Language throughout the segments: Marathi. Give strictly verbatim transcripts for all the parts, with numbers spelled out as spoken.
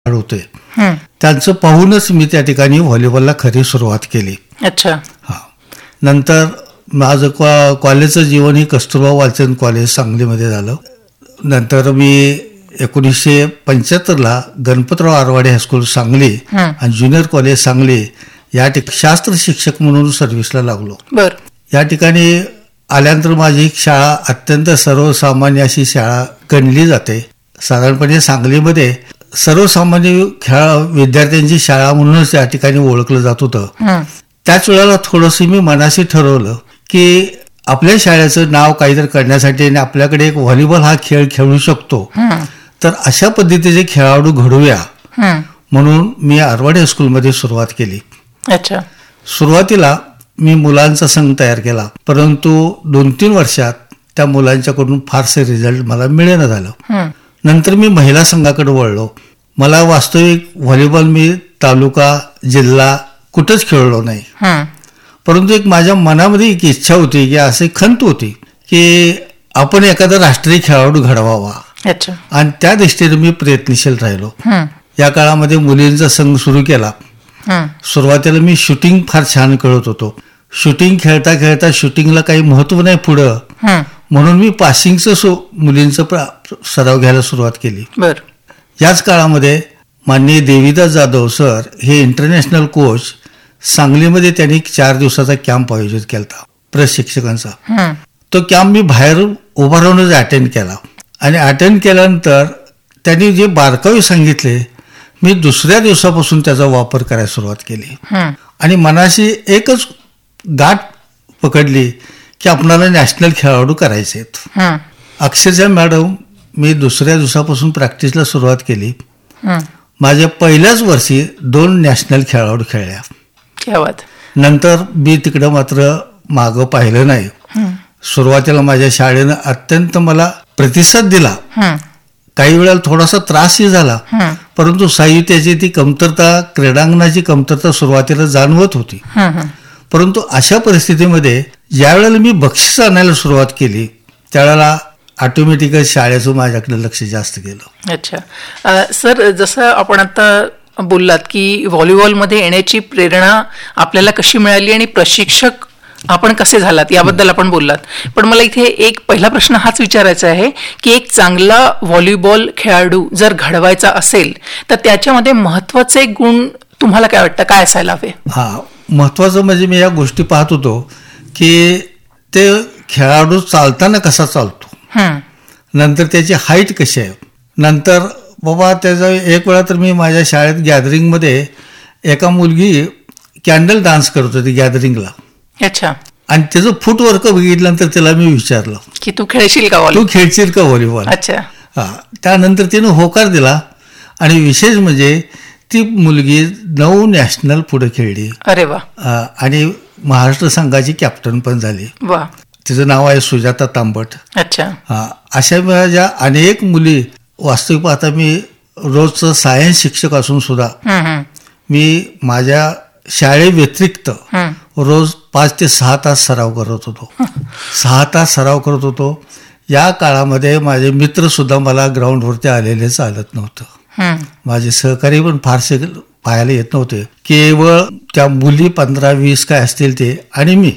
होते त्यांचं पाहूनच मी त्या ठिकाणी व्हॉलीबॉलला खरी सुरुवात केली. अच्छा. हां. नंतर माझं कॉ कॉलेजचं जीवन ही कस्तुरबा वालचंद कॉलेज सांगलीमध्ये झालं. नंतर मी एकोणीसशे पंच्याहत्तरला गणपतराव आरवाडे हायस्कूल सांगली आणि ज्युनियर कॉलेज सांगली या ठिकाणी शास्त्र शिक्षक म्हणून सर्व्हिसला लागलो. बर. या ठिकाणी आल्यानंतर माझी शाळा अत्यंत सर्वसामान्य अशी शाळा गणली जाते. साधारणपणे सांगलीमध्ये सर्वसामान्य खेळा विद्यार्थ्यांची शाळा म्हणूनच या ठिकाणी ओळखलं जात होतं. त्याच वेळेला थोडंसं मी मनाशी ठरवलं की आपल्या शाळेचं नाव काहीतरी करण्यासाठी आणि आपल्याकडे एक व्हॉलीबॉल हा खेळ खेळू शकतो तर अशा पद्धतीचे खेळाडू घडूया म्हणून मी आरवाडे हायस्कूलमध्ये सुरुवात केली. अच्छा. सुरुवातीला मी मुलांचा संघ तयार केला, परंतु दोन तीन वर्षात त्या मुलांच्याकडून फारसे रिझल्ट मला मिळेना झालं. नंतर मी महिला संघाकडे वळलो. मला वास्तविक व्हॉलीबॉल मी तालुका जिल्हा कुठंच खेळलो नाही, परंतु एक माझ्या मनामध्ये एक इच्छा होती की असे खंत होती की आपण एखादा राष्ट्रीय खेळाडू घडवावा. अच्छा. आणि त्या दृष्टीने मी प्रयत्नशील राहिलो. या काळामध्ये मुलींचा संघ सुरू केला. सुरुवातीला मी शूटिंग फार छान खेळत होतो. शूटिंग खेळता खेळता शूटिंगला काही महत्व नाही पुढं, म्हणून मी पासिंगचं मुलींचा सराव घ्यायला सुरुवात केली. बर. याच काळामध्ये माननीय देवीदास जाधव सर हे इंटरनॅशनल कोच सांगलीमध्ये त्यांनी चार दिवसाचा कॅम्प आयोजित केला प्रशिक्षकांचा. तो कॅम्प मी बाहेर उभा राहूनच अटेंड केला आणि अटेंड केल्यानंतर त्यांनी जे बारकावे सांगितले मी दुसऱ्या दिवसापासून त्याचा वापर करायला सुरुवात केली आणि मनाशी एकच गाठ पकडली की आपणाला नॅशनल खेळाडू करायचे आहेत. अक्षरशः मॅडम मी दुसऱ्या दिवसापासून प्रॅक्टिसला सुरुवात केली. माझ्या पहिल्याच वर्षी दोन नॅशनल खेळाडू खेळल्या. नंतर मी तिकडं मात्र मागं पाहिलं नाही. सुरुवातीला माझ्या शाळेनं अत्यंत मला प्रतिसाद दिला. काही वेळेला थोडासा त्रासही झाला, परंतु साहित्याची ती कमतरता क्रीडांगणाची कमतरता सुरुवातीला जाणवत होती. परंतु अशा परिस्थितीमध्ये ज्या वेळेला मी बक्षीस आणायला सुरुवात केली त्यावेळेला ऑटोमॅटिकच शाळेचं माझ्याकडे लक्ष जास्त गेलं. अच्छा. सर, जसं आपण आता बोललात की व्हॉलीबॉलमध्ये येण्याची प्रेरणा आपल्याला कशी मिळाली आणि प्रशिक्षक आपण कसे झालात याबद्दल आपण बोललात, पण मला इथे एक पहिला प्रश्न हाच विचारायचा आहे की एक चांगला व्हॉलीबॉल खेळाडू जर घडवायचा असेल तर त्याच्यामध्ये महत्वाचे गुण तुम्हाला काय वाटतं काय असायला हवे? हा, महत्वाचं म्हणजे मी या गोष्टी पाहत होतो की ते खेळाडू चालताना कसा चालतो, नंतर त्याची हाईट कशी आहे. नंतर बाबा त्याचा एक वेळा तर मी माझ्या शाळेत गॅदरिंगमध्ये एका मुलगी कॅन्डल डान्स करत होती गॅदरिंगला. अच्छा. आणि त्याचं फुटवर्क बघितल्यानंतर त्याला मी विचारलं की तू खेळशील का तू खेळशील का व्हॉलीबॉल. अच्छा. हा, त्यानंतर तिने होकार दिला आणि विशेष म्हणजे ती मुलगी नऊ नॅशनल पुढे खेळली. अरे वा. आणि महाराष्ट्र संघाची कॅप्टन पण झाली. वा. तिचं नाव आहे सुजाता तांबट. अच्छा. हा, अशा माझ्या अनेक मुली वास्तविक पाहता मी रोजचं सायन्स शिक्षक असून सुद्धा मी माझ्या शाळे व्यतिरिक्त रोज पाच ते सहा तास सराव करत होतो. सहा तास सराव करत होतो. या काळामध्ये माझे मित्र सुद्धा मला ग्राउंडवरती आलेले चालत नव्हतं. माझे सहकारी पण फारसे पाहायला येत नव्हते. केवळ त्या मुली पंधरा वीस काय असतील ते आणि मी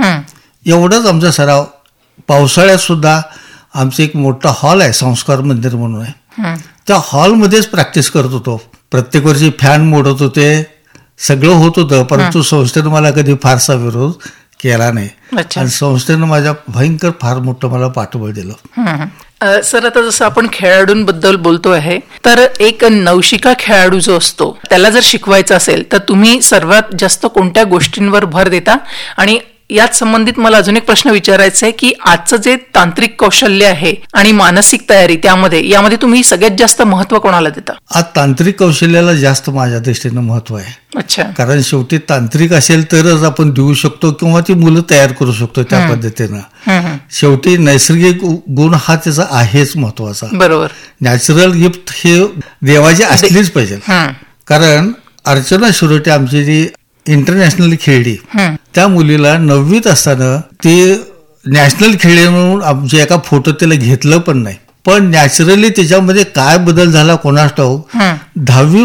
एवढंच आमचा सराव. पावसाळ्यात सुद्धा आमचं एक मोठा हॉल आहे संस्कार मंदिर म्हणून आहे, त्या हॉलमध्येच प्रॅक्टिस करत होतो. प्रत्येक वर्षी फॅन मोडत होते, सगळं होत होतं, परंतु संस्थेनं मला कधी फारसा विरोध केला नाही आणि संस्थेनं माझ्या भयंकर फार मोठं मला पाठबळ दिलं. सर, आता जसं आपण खेळाडूंबद्दल बोलतो आहे तर एक नवशिका खेळाडू जो असतो त्याला जर शिकवायचं असेल तर तुम्ही सर्वात जास्त कोणत्या गोष्टींवर भर देता? आणि याच संबंधित मला अजून एक प्रश्न विचारायचा आहे की आजचं जे तांत्रिक कौशल्य आहे आणि मानसिक तयारी त्यामध्ये यामध्ये तुम्ही सगळ्यात जास्त महत्व कोणाला देता? आज तांत्रिक कौशल्याला जास्त माझ्या दृष्टीनं महत्व आहे. अच्छा. कारण शेवटी तांत्रिक असेल तरच आपण देऊ शकतो किंवा ती मुलं तयार करू शकतो त्या पद्धतीनं. शेवटी नैसर्गिक गुण हा त्याचा आहेच महत्वाचा. बरोबर. नॅचरल गिफ्ट हे देवाची असलीच पाहिजे. कारण अर्चना शिरोटे आमची जी इंटरनॅशनल खेळली त्या मुलीला नववीत असताना ती नॅशनल खेळली म्हणून आमच्या एका फोटो तिला घेतलं पण नाही. पण नॅचरली त्याच्यामध्ये काय बदल झाला कोणास ठाऊक, हं. दहावी